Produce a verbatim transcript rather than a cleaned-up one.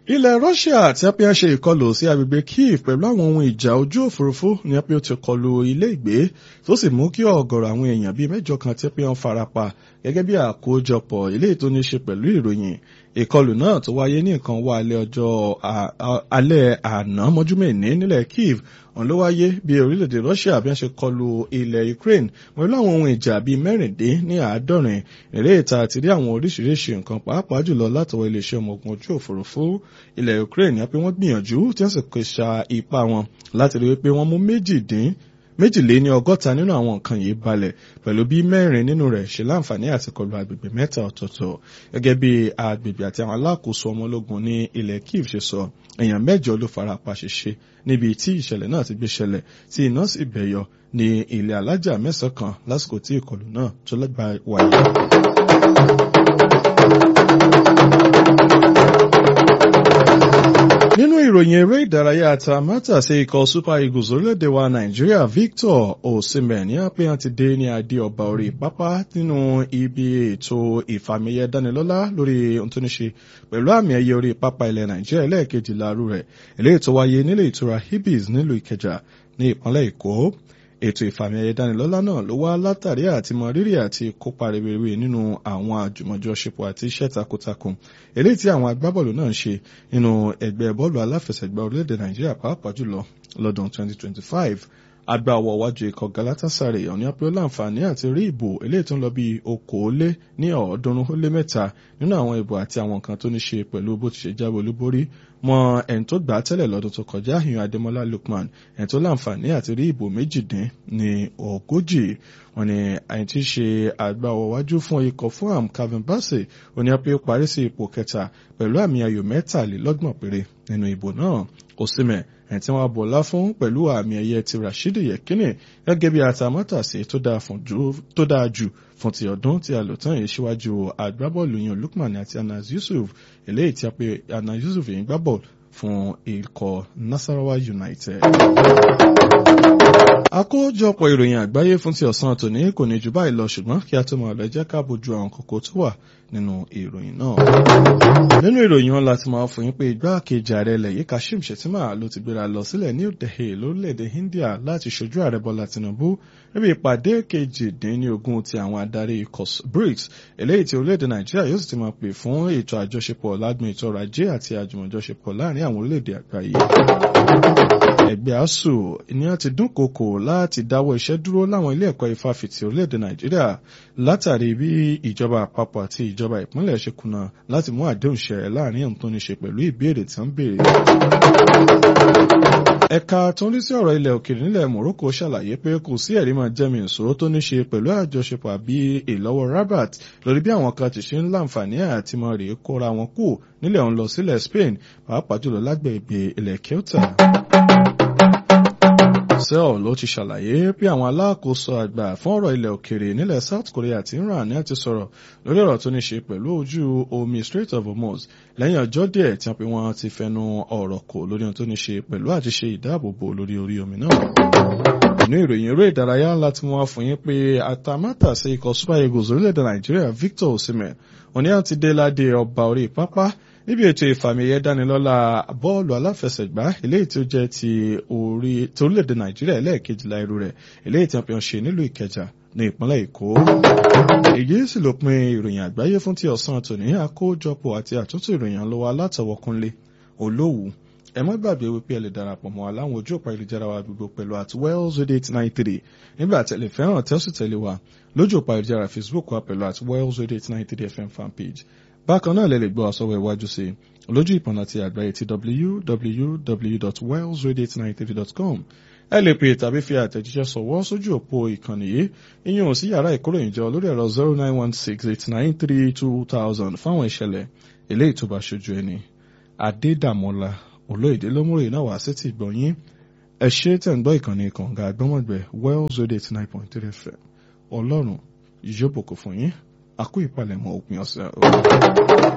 Ilẹ̀ Russia tí apẹ́ ṣe ìkọlù sí agbègbè Kyiv pẹ̀lú àwọn ohun ìjà ojú òfurufú ní apẹ́ ti kọlù ilé ìgbé tó sì mú kí ọ̀gọ̀rọ̀ àwọn èèyàn bíi mẹ́jọ kan tí apẹ́ ń farapa gẹ́gẹ́ bí àkójọpọ̀ ilé tó ní ṣe pẹ̀lú ìròyìn. Ìkọlù náà tó wáyé ní nǹkan wá alẹ́ ọjọ́ alẹ́ àná mọ́júmẹ́ni nílẹ̀ Kyiv òun ló wáyé bí orílẹ̀-èdè Russia bí wọ́n ṣe kọlù ilẹ̀ Ukraine pẹ̀lú àwọn ohun ìjà bíi mẹ́rìndín ní àádọ́rin eré ìta àti rí àwọn oríṣiríṣi nǹkan pàápàá jùlọ látọwọ́ iléeṣẹ́ ọmọ ogun ojú òfurufú. Ilẹ̀ Ukraine yà pé wọ́n gbìyànjú tí wọ́n sì kẹsà ipá wọn láti rí wípé wọ́n mú méjìdín méjìlé ní ọgọ́ta nínú àwọn nǹkan yìí balẹ̀ pẹ̀lú bí mẹ́rin nínú rẹ̀ ṣe láǹfààní àti kọlù agbègbè mẹ́ta ọ̀tọ̀ọ̀tọ̀ gẹ́gẹ́ bí agbègbè àti àwọn alákòóso ọmọ ológun ní ilẹ̀ Kyiv ṣe sọ. Èèyàn mẹ́jọ ló farapa ṣèṣe níbi tí ìṣẹ̀lẹ̀ náà ti gbé ṣẹlẹ̀ tí iná sì bẹ̀yọ ní ilé alájà mẹ́sàn-án kan lásìkò tí ìkọlù náà tó lágbá wáyé. Nínú ìròyìn eré ìdárayá àtàmátà sí ikọ̀ Super Eagles orílẹ̀-èdè wa Nàìjíríà Victor Osimhen ní àpé àti dé ní adé ọba orí pápá nínú ibi ètò ìfàmìyẹ dánilọ́lá lórí ohun tó ní ṣe pẹ̀lú àmì ẹ̀yẹ orí pápá ilẹ̀ Nàìjíríà lẹ́ẹ̀kejì láàrú rẹ̀ eléyìí tó wáyé nílé ìtura Ibis nílùú Ìkẹjà ní ìpínlẹ̀ Èkó. Ètò ìfàmì ẹ̀yẹ dánilọ́lá náà ló wá látàrí àti mọ rírì àti kópa rere nínú àwọn àjùmọ̀jọṣepọ̀ àti iṣẹ́ takuntakun eléyìí tí àwọn agbábọ́ọ̀lù náà ń ṣe nínú ẹgbẹ́ bọ́ọ̀lù aláfẹsẹ̀gbá orílẹ̀-èdè Nàìjíríà pàápàá jùlọ lọ́dún twenty twenty-five. Agbáwọ̀ wájú ikọ̀ Galatasaray ọ̀ní apẹ́ láǹfààní àti rí ìbò eléyìí tó ń lọ bí okòólé ní ọ̀ọ́dúnrún ó lé mẹ́ta nínú àwọn ìbò àti àwọn nǹkan tó ní ṣe pẹ̀lú bó ti ṣe jáwé olúborí mọ ẹni tó gbà á tẹ́lẹ̀ lọ́dún tó kọjá ìyún Adémọ́lá Lukman ẹni tó láǹfààní àti rí ìbò méjìdín ní ogójì. Wọ́n ní ẹni tí í ṣe agbáwọ̀ wájú fún ikọ̀ Fulham Calvin Bassey òní apẹ́ parí sí ipò kẹta pẹ̀lú àmì ayò mẹ́tàlélọ́gbọ̀n péré nínú ìbò náà. Osimhen ẹni tí wọ́n bọ̀lá fún pẹ̀lú àmì ẹ̀yẹ ti Rashidi Yekini gẹ́gẹ́ bí atamátàsí tó dáa jù fún ti ọdún tí a lò tán yìí síwájú agbábọ́ọ̀lù yan Lukman àti Anas Yusuf eléyìí tí a pè Anas Yusuf yìí gbá bọ́ọ̀lù fún ikọ̀ Nasarawa United. Àkójọpọ̀ ìròyìn àgbáyé fún ti ọ̀sán tòní kò ní jù báyìí lọ ṣùgbọ́n kí a tó máa lọ jẹ́ ká bójú àwọn kókó tó wà nínú ìròyìn náà. Nínú ìròyìn wọn láti máa fún yín pé igbákejì ààrẹ ilẹ̀ yìí Kashim Shettima ló ti gbéra lọ sílẹ̀ New Delhi lórílẹ̀‐èdè India láti ṣojú ààrẹ Bọ́lá Tinubu níbi ìpàdé kejìdínlógún ti àwọn adarí ikọ̀ BRICS eléyìí tí orílẹ̀‐èdè Nàìjíríà yóò sì ti máa pè fún ètò àjọṣepọ̀ lágbọn ètò ọrọ̀ ajé àti àjùmọ̀jọṣepọ̀ láàrin àwọn orílẹ̀‐èdè àgbáyé. Ẹgbẹ́ ASUU ni a ti dúnkòokò láti dáwọ́ iṣẹ́ dúró láwọn ilé ẹ̀kọ́ ìfáfitì orílẹ̀-èdè Nàìjíríà látàrí bí ìjọba àpapọ̀ àti ìjọba ìpínlẹ̀ ṣe kùnà láti mú àdéhùn ṣẹ láàrin ohun tó ní ṣe pẹ̀lú ìbéèrè tí wọ́n ń béèrè. Ẹ̀ka tó ń rí sí ọ̀rọ̀ ilẹ̀ òkèèrè nílẹ̀ Morocco ṣàlàyé pé kò sí ẹ̀rí máa jẹ́mi ìṣòro tó ní ṣe pẹ̀lú àjọṣepọ̀ àbí ìlọ́wọ́ Rabat lórí bí àwọn kan ti ṣe ń láǹfààní àti mọ rèé kóra wọn kù nílẹ̀ òun lọ sílẹ̀ Spain pàápàá jùlọ lágbègbè ilẹ̀ Ceuta. Seoul ló ti ṣàlàyé pé àwọn alákòóso àgbà fún ọ̀rọ̀ ilẹ̀ òkèèrè nílẹ̀ South Korea àti Iran ní àti sọ̀rọ̀ lórí ọ̀rọ̀ tó ní ṣe pẹ̀lú ojú omi Strait of Hormuz lẹ́yìn ọjọ́ díẹ̀ tí wọ́n pe wọ́n ti fẹnu ọ̀rọ̀ kò lórí ohun tó ní ṣe pẹ̀lú àti ṣe ìdáàbòbò lórí orí omi náà. Nínú ìròyìn eré ìdárayá ńlá tí wọ́n fún yín pé atamátàsé ikọ̀ Super Eagles orílẹ̀-èdè Nàìjíríà Victor Osimhen òní àti dé ládé ọba orí pápá níbi ètò ìfàmìyẹ dánilọ́lá bọ́ọ̀lù aláfẹsẹ̀gbá eléyìí tí ó jẹ́ ti orílẹ̀-èdè Nàìjíríà ẹlẹ́ẹ̀kejìlá irú rẹ̀ eléyìí tí wọ́n fi hàn ṣe nílùú Ìkẹjà ní ìpínlẹ̀ Èkó. Èyí sì ló pin ìròyìn àgbáyé fún ti ọ̀sán tòní àkójọpọ̀ àti àtúntò ìròyìn lọ́wọ́ alátọwọ́kúnlé Olówù. Ẹ má gbàgbé wípé ẹ lè darapọ̀ mọ́ aláwọn ojú òpó ayélujára wa gbogbo pẹ̀lú at Wells eight nine three nígbà tẹ̀lé fẹ́ràn tẹ́sù tẹ̀lé wa lójú òpó ayélujára Facebook wa pẹ̀lú at Wells eight nine three F M fanpage. Bákan náà lè lè gbọ́ àsọ̀wọ̀ iwájú sí lójú ìpọ̀nà ti àgbáyé ti w w w dot wells radio eight nine three dot com. Ẹ lè pè tàbí fi àtẹ̀jíṣẹ́ sọ̀wọ́ sójú òpó ìkànnì yìí ìyẹn sí yàrá ìkóròyìnjọ lórí ẹ̀rọ zero nine one six eight nine three two thousand fáwọn ìṣẹ̀lẹ̀ eléyìí tó bá ṣojú ẹni. Adédàmọ́lá olóyèdè lómúrè náà wá sí ti gbọ̀nyín. Ẹ ṣé tẹ̀ ń gbọ́ ìkànnì kànga àgbọ́mọ̀gbẹ́ Wells Radio eighty nine point three F M. Ọlọ́run yóò bùkún fún yín. A kú ìpalẹ̀mọ́ òpin ọ̀sẹ̀.